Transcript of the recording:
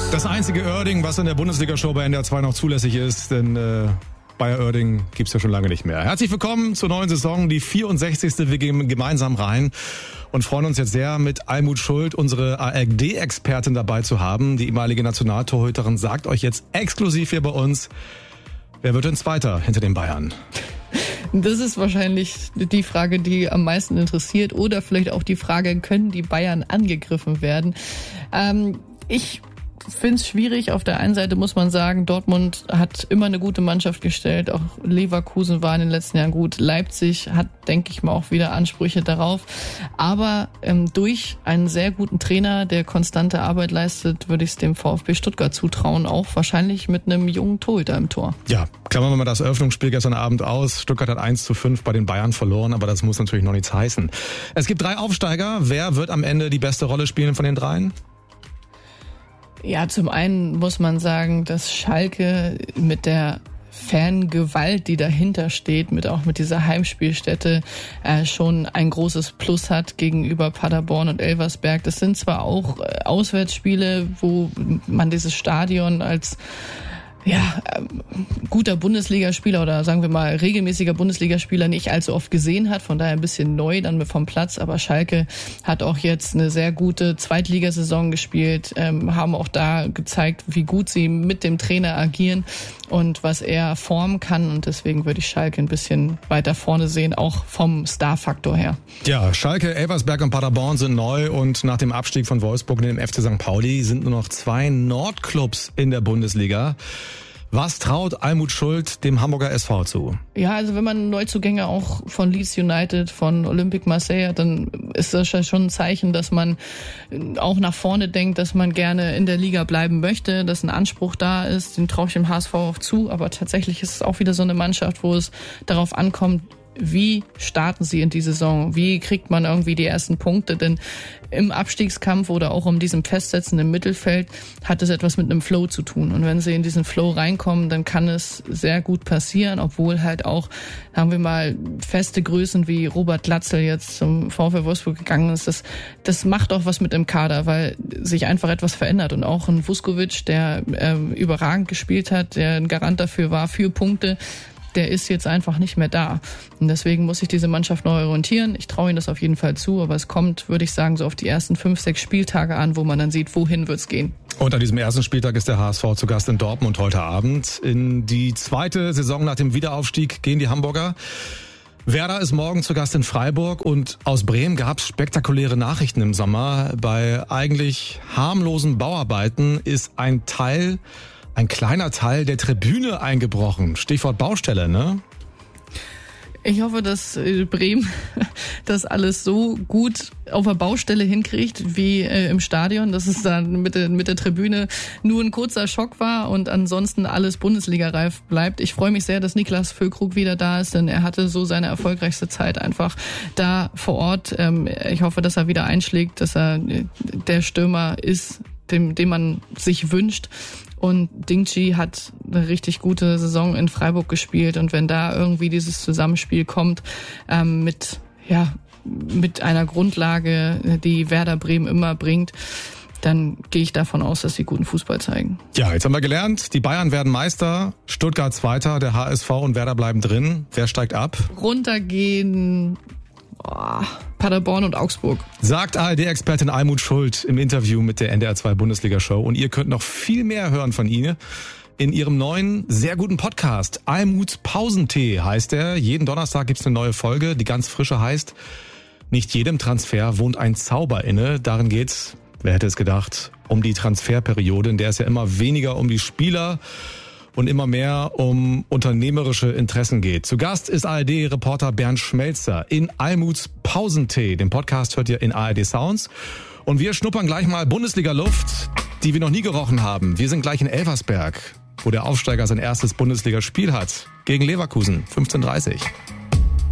Das einzige Oerding, was in der Bundesliga-Show bei NDR 2 noch zulässig ist, denn Bayer Oerding gibt's ja schon lange nicht mehr. Herzlich willkommen zur neuen Saison, die 64. Wir gehen gemeinsam rein und freuen uns jetzt sehr, mit Almut Schuld, unsere ARD-Expertin, dabei zu haben. Die ehemalige Nationaltorhüterin sagt euch jetzt exklusiv hier bei uns, wer wird denn Zweiter hinter den Bayern? Das ist wahrscheinlich die Frage, die am meisten interessiert, oder vielleicht auch die Frage, können die Bayern angegriffen werden? Ich finde es schwierig. Auf der einen Seite muss man sagen, Dortmund hat immer eine gute Mannschaft gestellt. Auch Leverkusen war in den letzten Jahren gut. Leipzig hat, denke ich mal, auch wieder Ansprüche darauf. Aber durch einen sehr guten Trainer, der konstante Arbeit leistet, würde ich es dem VfB Stuttgart zutrauen. Auch wahrscheinlich mit einem jungen Torhüter im Tor. Ja, klammern wir mal das Eröffnungsspiel gestern Abend aus. Stuttgart hat 1:5 bei den Bayern verloren, aber das muss natürlich noch nichts heißen. Es gibt 3 Aufsteiger. Wer wird am Ende die beste Rolle spielen von den 3? Ja, zum einen muss man sagen, dass Schalke mit der Fangewalt, die dahinter steht, auch mit dieser Heimspielstätte schon ein großes Plus hat gegenüber Paderborn und Elversberg. Das sind zwar auch Auswärtsspiele, wo man dieses Stadion als guter Bundesligaspieler oder sagen wir mal regelmäßiger Bundesligaspieler nicht allzu oft gesehen hat, von daher ein bisschen neu dann vom Platz, aber Schalke hat auch jetzt eine sehr gute Zweitligasaison gespielt, haben auch da gezeigt, wie gut sie mit dem Trainer agieren und was er formen kann, und deswegen würde ich Schalke ein bisschen weiter vorne sehen, auch vom Star-Faktor her. Ja, Schalke, Elversberg und Paderborn sind neu, und nach dem Abstieg von Wolfsburg und dem FC St. Pauli sind nur noch 2 Nordclubs in der Bundesliga. Was traut Almut Schuld dem Hamburger SV zu? Ja, also wenn man Neuzugänge auch von Leeds United, von Olympique Marseille hat, dann ist das schon ein Zeichen, dass man auch nach vorne denkt, dass man gerne in der Liga bleiben möchte, dass ein Anspruch da ist. Den traue ich dem HSV auch zu, aber tatsächlich ist es auch wieder so eine Mannschaft, wo es darauf ankommt, wie starten sie in die Saison? Wie kriegt man irgendwie die ersten Punkte? Denn im Abstiegskampf oder auch um diesem Festsetzen im Mittelfeld hat es etwas mit einem Flow zu tun. Und wenn sie in diesen Flow reinkommen, dann kann es sehr gut passieren, obwohl halt auch, sagen wir mal, feste Größen wie Robert Glatzel jetzt zum VfL Wolfsburg gegangen ist. Das macht auch was mit dem Kader, weil sich einfach etwas verändert. Und auch ein Vuskovic, der überragend gespielt hat, der ein Garant dafür war, für Punkte, der ist jetzt einfach nicht mehr da. Und deswegen muss sich diese Mannschaft neu orientieren. Ich traue ihnen das auf jeden Fall zu, aber es kommt, würde ich sagen, so auf die ersten 5, 6 Spieltage an, wo man dann sieht, wohin wird's gehen. Und an diesem ersten Spieltag ist der HSV zu Gast in Dortmund heute Abend. In die zweite Saison nach dem Wiederaufstieg gehen die Hamburger. Werder ist morgen zu Gast in Freiburg, und aus Bremen gab es spektakuläre Nachrichten im Sommer. Bei eigentlich harmlosen Bauarbeiten ist ein kleiner Teil der Tribüne eingebrochen. Stichwort Baustelle, ne? Ich hoffe, dass Bremen das alles so gut auf der Baustelle hinkriegt wie im Stadion, dass es dann mit der Tribüne nur ein kurzer Schock war und ansonsten alles Bundesliga-reif bleibt. Ich freue mich sehr, dass Niklas Füllkrug wieder da ist, denn er hatte so seine erfolgreichste Zeit einfach da vor Ort. Ich hoffe, dass er wieder einschlägt, dass er der Stürmer ist, den man sich wünscht. Und Dingchi hat eine richtig gute Saison in Freiburg gespielt. Und wenn da irgendwie dieses Zusammenspiel kommt, mit einer Grundlage, die Werder Bremen immer bringt, dann gehe ich davon aus, dass sie guten Fußball zeigen. Ja, jetzt haben wir gelernt, die Bayern werden Meister, Stuttgart Zweiter, der HSV und Werder bleiben drin. Wer steigt ab? Runtergehen Paderborn und Augsburg. Sagt ARD-Expertin Almut Schuld im Interview mit der NDR 2 Bundesliga-Show. Und ihr könnt noch viel mehr hören von ihr in ihrem neuen, sehr guten Podcast. Almuts Pausentee heißt er. Jeden Donnerstag gibt's eine neue Folge, die ganz frische heißt: Nicht jedem Transfer wohnt ein Zauber inne. Darin geht's, wer hätte es gedacht, um die Transferperiode, in der es ja immer weniger um die Spieler und immer mehr um unternehmerische Interessen geht. Zu Gast ist ARD-Reporter Bernd Schmelzer in Almuts Pausentee. Den Podcast hört ihr in ARD Sounds. Und wir schnuppern gleich mal Bundesliga-Luft, die wir noch nie gerochen haben. Wir sind gleich in Elversberg, wo der Aufsteiger sein erstes Bundesligaspiel hat. Gegen Leverkusen, 15:30.